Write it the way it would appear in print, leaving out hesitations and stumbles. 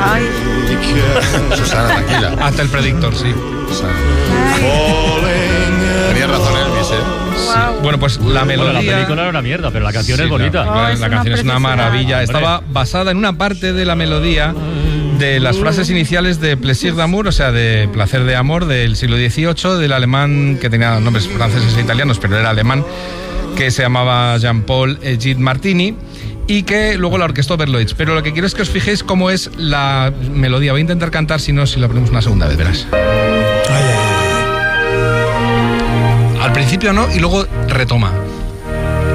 Ay. Susana, tranquila. Hasta el predictor, sí. Tenía razón Elvis, Wow. Bueno, pues la melodía... Bueno, la película era una mierda, pero la canción es bonita. La es una canción es una preciosidad. maravilla. Estaba basada en una parte de la melodía de las frases iniciales de Plaisir d'amour, o sea, de placer de amor, del siglo XVIII, del alemán, que tenía nombres franceses e italianos, pero era alemán, que se llamaba Jean-Paul Gide Martini, y que luego la orquestó Berlioz. Pero lo que quiero es que os fijéis cómo es la melodía. Voy a intentar cantar, si no, si lo ponemos una segunda vez, verás. Al principio no, y luego retoma.